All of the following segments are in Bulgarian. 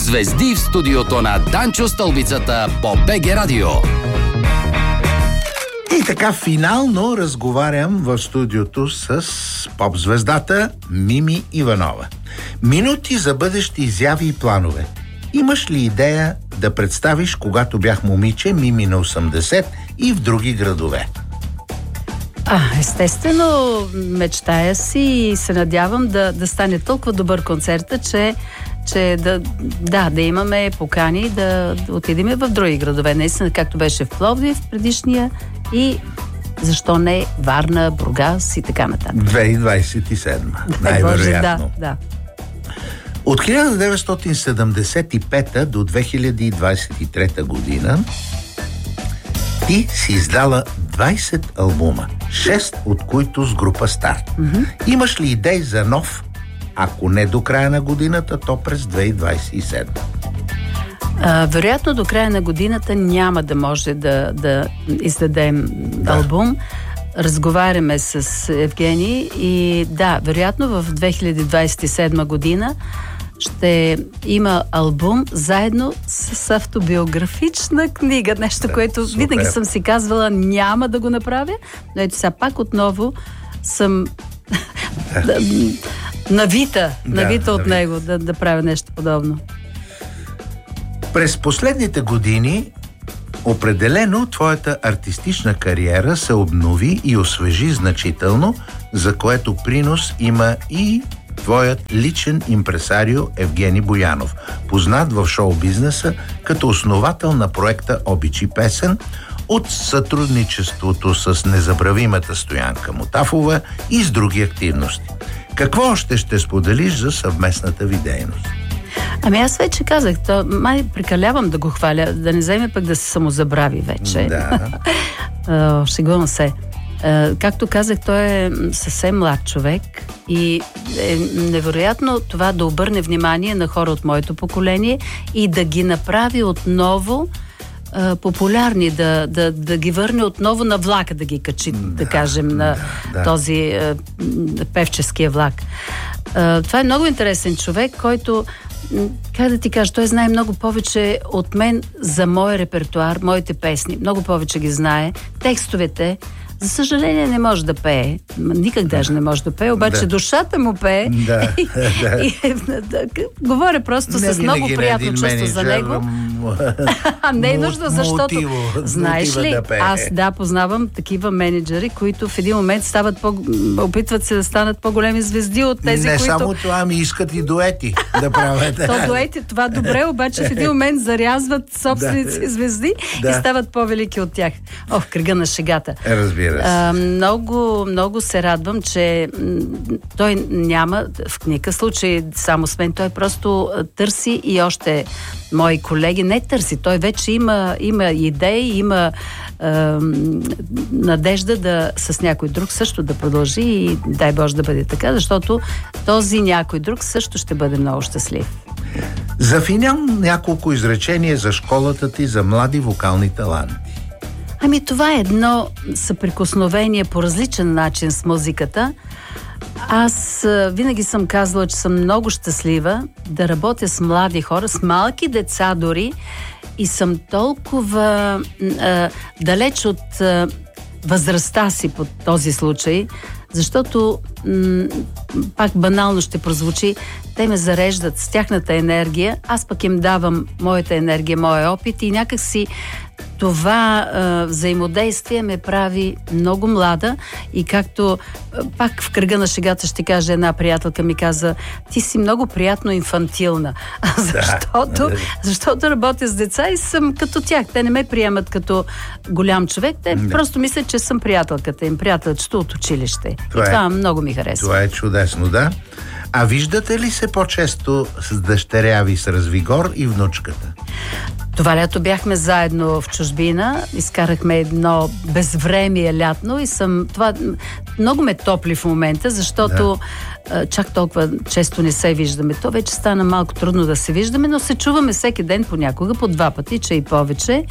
Звезди в студиото на Данчо Стълбицата по БГ Радио. И така финално разговарям в студиото с поп-звездата Мими Иванова. Минути за бъдещи изяви и планове. Имаш ли идея да представиш, когато бях момиче, Мими на 80 и в други градове? Естествено, мечтая си и се надявам да стане толкова добър концерта, че да имаме покани да отидем в други градове. Наистина, както беше в Пловдив предишния и защо не Варна, Бургас и така нататък. 2027, най-вероятно. Да. От 1975 до 2023 година ти си издала 20 албума, 6 от които с група Старт. Имаш ли идеи за нов, ако не до края на годината, то през 2027? Вероятно до края на годината няма да може да издадем албум. Разговаряме с Евгений и вероятно в 2027 година ще има албум заедно с автобиографична книга. Нещо, което винаги съм си казвала, няма да го направя, но ето сега пак отново съм навита от него да правя нещо подобно. През последните години определено твоята артистична кариера се обнови и освежи значително, за което принос има и твоят личен импресарио Евгений Боянов, познат в шоу-бизнеса като основател на проекта Обичи песен, от сътрудничеството с незабравимата Стоянка Мотафова и с други активности. Какво още ще споделиш за съвместната ви дейност? Аз вече казах, май прекалявам да го хваля, да не вземе пък да се самозабрави вече. Шегувам се. Както казах, той е съвсем млад човек и е невероятно това да обърне внимание на хора от моето поколение и да ги направи отново популярни, да ги върне отново на влака, да ги качи, да кажем, на този певческия влак. Това е много интересен човек, който, как да ти кажа, той знае много повече от мен за мой репертуар, моите песни. Много повече ги знае. Текстовете, за съжаление, не може да пее. Никак даже не може да пее, обаче душата му пее. Говоря просто с много приятно чувство за него. Не е нужда, защото знаеш ли, аз познавам такива менеджери, които в един момент опитват се да станат по-големи звезди от тези, които... Не само това, искат и дуети да правят. То дуети, това добре, обаче в един момент зарязват собственици звезди и стават по-велики от тях. Кръга на шегата. Разбира. Много, много се радвам, че той няма в никакъв случай само с мен. Той просто търси и още мои колеги. Не търси, той вече има идеи, има надежда с някой друг също да продължи и дай Боже да бъде така, защото този някой друг също ще бъде много щастлив. За финал няколко изречения за школата ти за млади вокални таланти. Това е едно съприкосновение по различен начин с музиката. Аз винаги съм казвала, че съм много щастлива да работя с млади хора, с малки деца дори, и съм толкова далеч от възрастта си по този случай, защото пак банално ще прозвучи, те ме зареждат с тяхната енергия, аз пък им давам моята енергия, моя опит и някак си това взаимодействие ме прави много млада и както пак в кръга на шегата ще кажа, една приятелка ми каза, ти си много приятно инфантилна, защото работя с деца и съм като тях. Те не ме приемат като голям човек, те просто мислят, че съм приятелката им, приятелчето от училище. Това много ми харесва. Това е чудесно, да. А виждате ли се по-често с дъщеря ви с Развигор и внучката? Това лято бяхме заедно в чужбина, изкарахме едно безвремие лятно и това много ме топли в момента, защото чак толкова често не се виждаме. То вече стана малко трудно да се виждаме, но се чуваме всеки ден понякога, по 2 пъти, че и повече.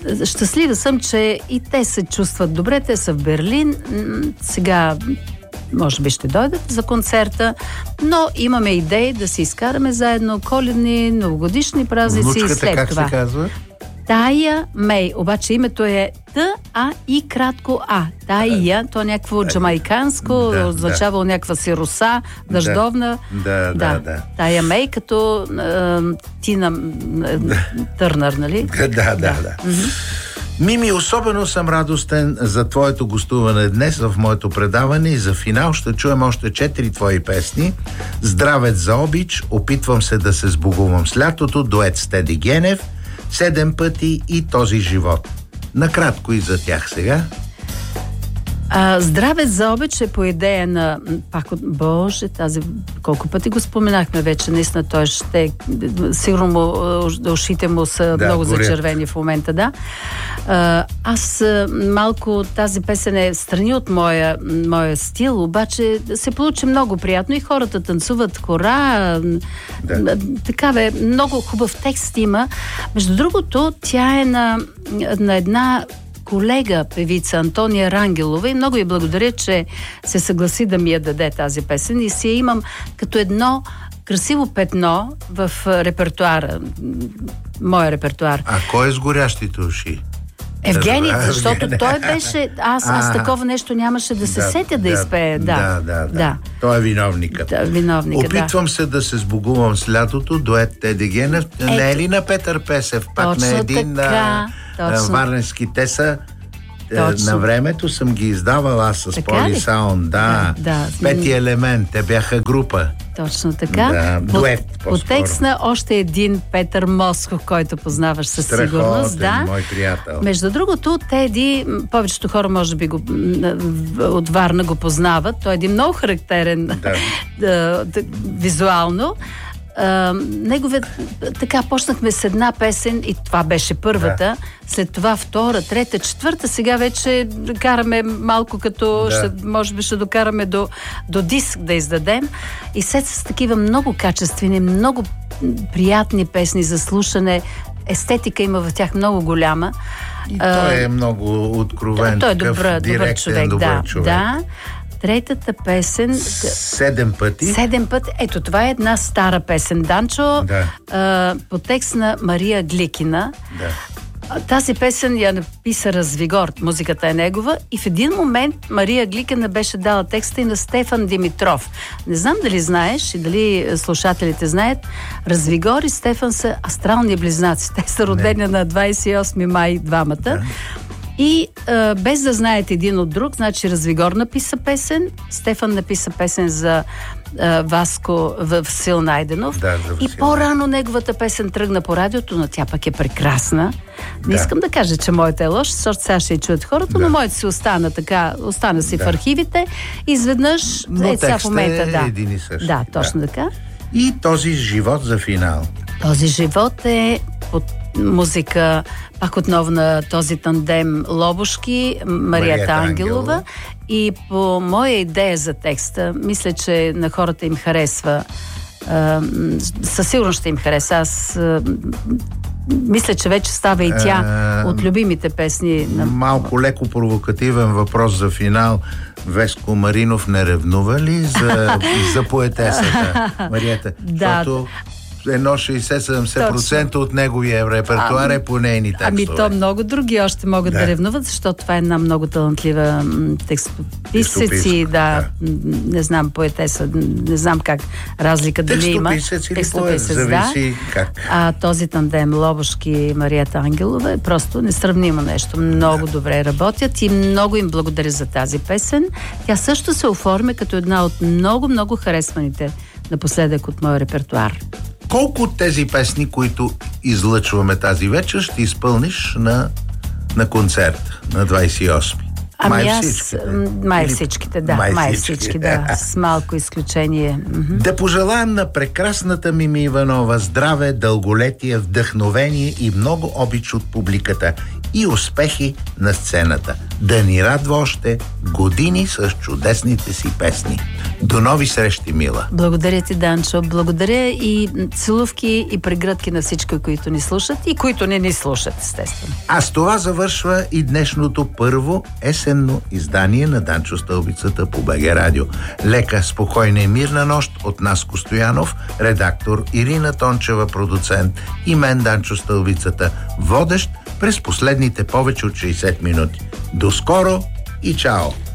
Щастлива съм, че и те се чувстват добре, те са в Берлин. Сега може би ще дойдат за концерта, но имаме идеи да се изкараме заедно коледни, новогодишни празници. Внучката, и след как това. се казва? Тая Мей, обаче името е Т-А и кратко А. Тая, то е някакво джамайканско, означава някаква си роса, дъждовна. Да. Тая Мей, като Тина Търнър, нали? Да. Мими, особено съм радостен за твоето гостуване днес в моето предаване и за финал ще чуем още 4 твои песни. Здравец за обич, опитвам се да се сбогувам с лятото, дует с Теди Генев, 7 пъти и този живот. Накратко и за тях сега. Здравец за обич е по идея на Боже, колко пъти го споменахме вече, наистина той ще сигурно ушите му са много зачервени в момента, да. Аз малко тази песен е страни от моя стил, обаче се получи много приятно и хората танцуват хора, така много хубав текст има. Между другото, тя е на една колега, певица Антония Рангелова и много й благодаря, че се съгласи да ми я даде тази песен и си я имам като едно красиво петно в репертуара, моя репертуар. А кой е с горящите уши? Евгений, защото той беше... Аз такова нещо нямаше да се сетя да изпее. Да. Той е виновникът. Опитвам се да се сбогувам с лятото, дует Теди Генев. Не е ли на Петър Песев? Пак на един варненски. Те са... На времето съм ги издавал аз с Полисаунд. Да. Пети елемент. Те бяха група. Точно така. Дует. По текст на още един Петър Москов, който познаваш със сигурност. Да. Мой приятел. Между другото, Теди, повечето хора може би от Варна го познават. Той е един много характерен визуално. Така, почнахме с една песен и това беше първата, след това втора, трета, четвърта, сега вече караме малко като, може би ще докараме до диск да издадем и след с такива много качествени, много приятни песни за слушане, естетика има в тях много голяма. И той е много откровен, той е добър човек. Да. Третата песен... 7 пъти. 7 пъти. Ето, това е една стара песен, Данчо, по текст на Мария Гликина. Тази песен я написа Развигор, музиката е негова и в един момент Мария Гликина беше дала текста и на Стефан Димитров. Не знам дали знаеш и дали слушателите знаят, Развигор и Стефан са астрални близнаци. Те са родени на 28 май двамата. И без да знаете един от друг, значи Развигор написа песен, Стефан написа песен за Васко Васил Найденов. И по-рано неговата песен тръгна по радиото, но тя пък е прекрасна. Не искам да кажа, че моята е лоша, защото сега ще я чуят хората, но моята си остана си в архивите. Изведнъж, сега в момента, един и същ. Да, точно така. И този живот за финал. Този живот е под музика пак отново на този тандем Лобушки, Марията Ангелова. И по моя идея за текста, мисля, че на хората им харесва. Със сигурност ще им хареса. Аз мисля, че вече става и тя от любимите песни. Малко леко провокативен въпрос за финал. Веско Маринов не ревнува ли за поетесата, Марията? Защото едно 60-70% от неговия репертуар е по нейни текстове. То много други още могат да ревнуват, защото това е една много талантлива текстописец. Не знам, поетеса, не знам как разлика дали има. Текстописец, зависи как. А този тандем Лобушки и Марията Ангелова е просто несравнимо нещо. Много добре работят и много им благодаря за тази песен. Тя също се оформя като една от много харесваните напоследък от моя репертуар. Колко от тези песни, които излъчваме тази вечер, ще изпълниш на концерт на 28? Май всичките, с малко изключение. Да пожелаем на прекрасната Мими Иванова здраве, дълголетие, вдъхновение и много обич от публиката и успехи на сцената. да ни радва още години с чудесните си песни. До нови срещи, Мила! Благодаря ти, Данчо. Благодаря и целувки и прегръдки на всички, които ни слушат и които не ни слушат, естествено. А с това завършва и днешното първо есенно издание на Данчо Стълбицата по БГ Радио. Лека, спокойна и мирна нощ от Наско Стоянов, редактор Ирина Тончева, продуцент, и мен, Данчо Стълбицата, водещ през последните повече от 60 минути. До скоро и чао!